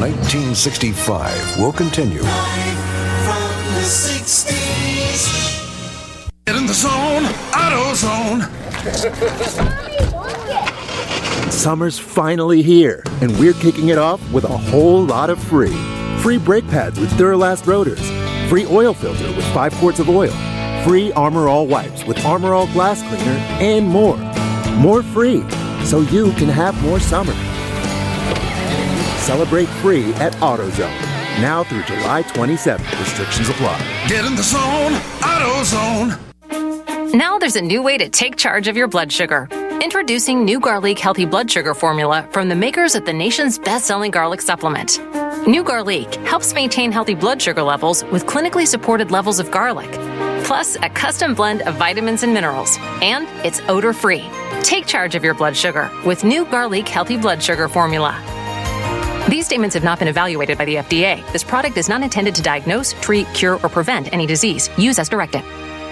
1965 will continue. Live from the 60s. Get in the zone, AutoZone. Summer's finally here, and we're kicking it off with a whole lot of free. Free brake pads with Duralast rotors. Free oil filter with 5 quarts of oil. Free Armor All wipes with Armor All glass cleaner, and more. More free, so you can have more summer. Celebrate free at AutoZone. Now through July 27th. Restrictions apply. Get in the zone, AutoZone. Now there's a new way to take charge of your blood sugar. Introducing new Garlic Healthy Blood Sugar Formula from the makers of the nation's best-selling garlic supplement. New Garlic helps maintain healthy blood sugar levels with clinically supported levels of garlic, plus a custom blend of vitamins and minerals, and it's odor-free. Take charge of your blood sugar with New Garlic Healthy Blood Sugar Formula. These statements have not been evaluated by the FDA. This product is not intended to diagnose, treat, cure, or prevent any disease. Use as directed.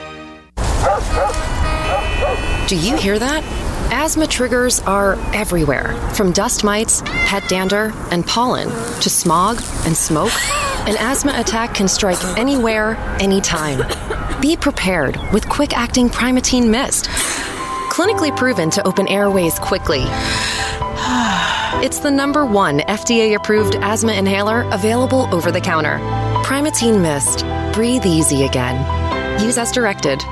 Do you hear that? Asthma triggers are everywhere, from dust mites, pet dander, and pollen, to smog and smoke. An asthma attack can strike anywhere, anytime. Be prepared with quick-acting Primatene Mist. Clinically proven to open airways quickly. It's the #1 FDA-approved asthma inhaler available over the counter. Primatene Mist. Breathe easy again. Use as directed.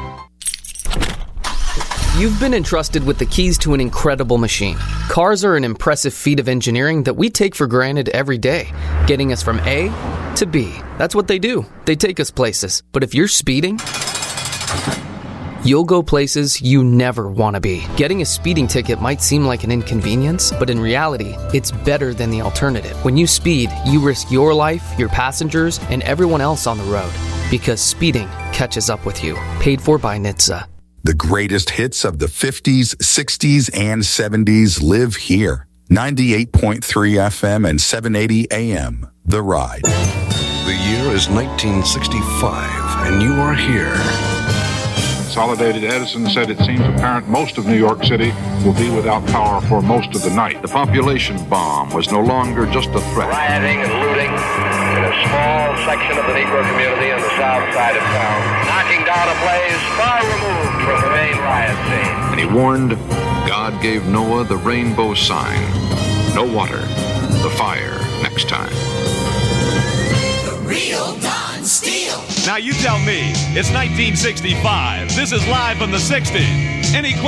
You've been entrusted with the keys to an incredible machine. Cars are an impressive feat of engineering that we take for granted every day, getting us from A to B. That's what they do. They take us places. But if you're speeding, you'll go places you never want to be. Getting a speeding ticket might seem like an inconvenience, but in reality, it's better than the alternative. When you speed, you risk your life, your passengers, and everyone else on the road, because speeding catches up with you. Paid for by NHTSA. The greatest hits of the 50s, 60s, and 70s live here. 98.3 FM and 780 AM. The Ride. The year is 1965, and you are here. Consolidated Edison said it seems apparent most of New York City will be without power for most of the night. The population bomb was no longer just a threat. Rioting and looting in a small section of the Negro community on the south side of town, knocking down a place far removed from the main riot scene. And he warned, God gave Noah the rainbow sign. No water, the fire next time. The real Don Steele. Now you tell me, it's 1965. This is live from the 60s. Any questions?